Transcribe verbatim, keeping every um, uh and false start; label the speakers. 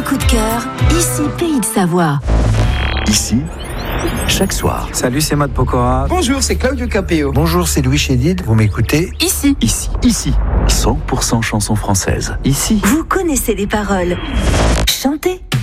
Speaker 1: coup de cœur, ici Pays de Savoie.
Speaker 2: Ici, chaque soir.
Speaker 3: Salut, c'est Matt Pokora.
Speaker 4: Bonjour, c'est Claudio Capéo.
Speaker 5: Bonjour, c'est Louis Chédid. Vous m'écoutez
Speaker 1: Ici.
Speaker 2: Ici. Ici. cent pour cent chansons françaises. Ici.
Speaker 1: Vous connaissez les paroles. Chantez.